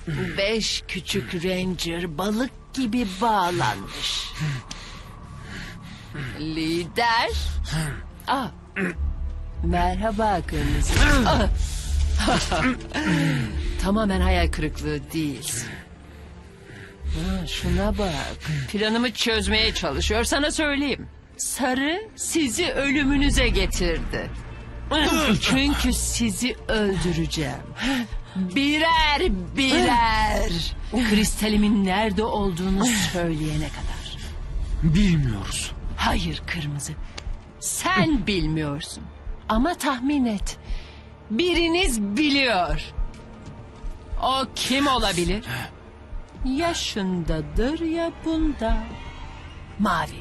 5 küçük ranger balık gibi bağlanmış. Lider. Merhaba kırmızı. Tamamen hayal kırıklığı değilsin. Şuna bak. Planımı çözmeye çalışıyor, sana söyleyeyim. Sarı sizi ölümünüze getirdi. Çünkü sizi öldüreceğim. Birer birer. Kristalimin nerede olduğunu söyleyene kadar. Bilmiyoruz. Hayır kırmızı. Sen bilmiyorsun. Ama tahmin et. Biriniz biliyor. O kim olabilir? Ya şundadır ya bunda. Mavi.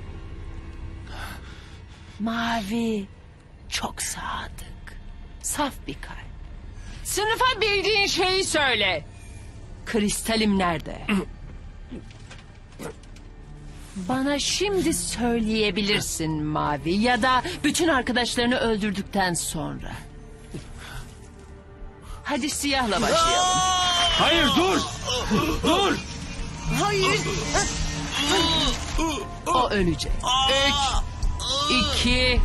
Mavi. Çok sadık. Saf bir kalp. Sınıfa bildiğin şeyi söyle. Kristalim nerede? Bana şimdi söyleyebilirsin Mavi, ya da bütün arkadaşlarını öldürdükten sonra. Hadi siyahla başlayalım. Hayır dur. Dur. Hayır. O ölecek. 3, 2...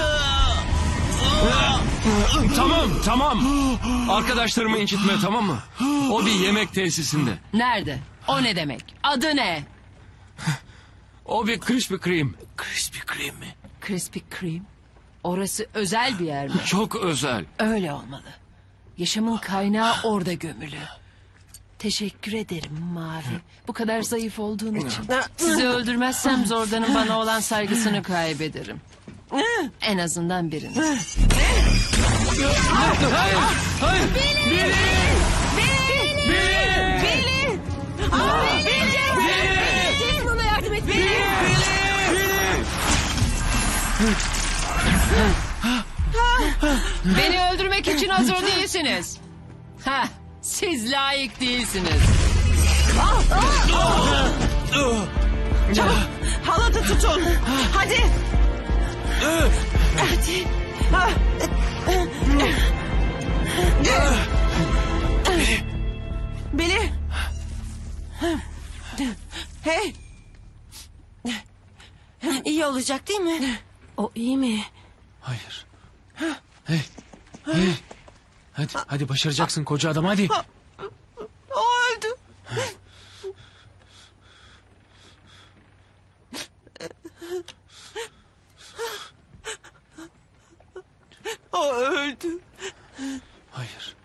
Tamam. Arkadaşlarımı incitme, tamam mı? O bir yemek tesisinde. Nerede? O ne demek? Adı ne? O bir Krispy Kreme. Krispy Kreme mi? Krispy Kreme. Orası özel bir yer mi? Çok özel. Öyle olmalı. Yaşamın kaynağı orada gömülü. Teşekkür ederim Mavi. Bu kadar zayıf olduğun için. Sizi öldürmezsem Zorda'nın bana olan saygısını kaybederim. En azından birini. Hayır. Billy! Senin ona yardım et. Beni öldürmek için hazır değilsiniz. Siz layık değilsiniz. Çabuk halatı tutun. Hadi. Hadi. Billy. Hey. İyi olacak değil mi? O iyi mi? Hayır. Hey. Hadi başaracaksın koca adam, hadi. O öldü. O öldü. Hayır.